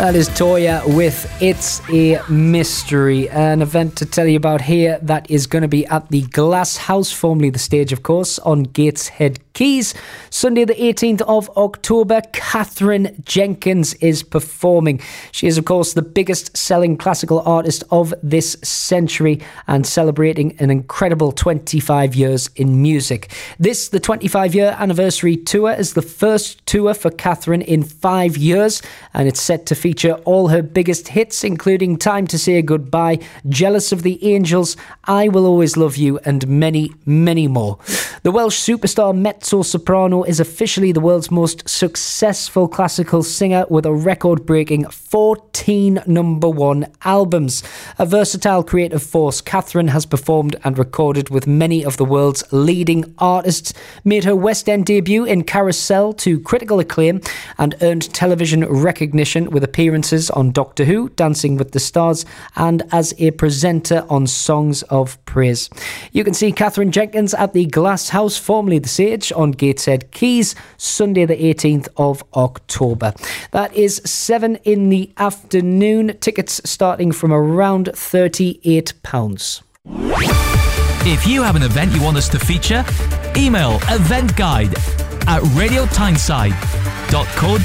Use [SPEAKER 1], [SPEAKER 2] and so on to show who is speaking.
[SPEAKER 1] That is Toya with It's a Mystery, an event to tell you about here that is going to be at the Glass House, formerly the stage, of course, on Gateshead Quays. Sunday the 18th of October, Katherine Jenkins is performing. She is, of course, the biggest selling classical artist of this century and celebrating an incredible 25 years in music. This, the 25-year anniversary tour, is the first tour for Katherine in 5 years, and it's set to feature all her biggest hits, including Time to Say Goodbye, Jealous of the Angels, I Will Always Love You, and many, many more. The Welsh superstar mezzo-soprano is officially the world's most successful classical singer with a record-breaking 14 number one albums. A versatile creative force, Katherine has performed and recorded with many of the world's leading artists, made her West End debut in Carousel to critical acclaim, and earned television recognition with appearances on Doctor Who, Dancing with the Stars, and as a presenter on Songs of Praise. You can see Katherine Jenkins at the Glass House, formerly the Sage, on Gateshead Quays, Sunday the 18th of October. That is 7 in the afternoon. Tickets starting from around £38.
[SPEAKER 2] If you have an event you want us to feature, email eventguide@radiotyneside.co.uk.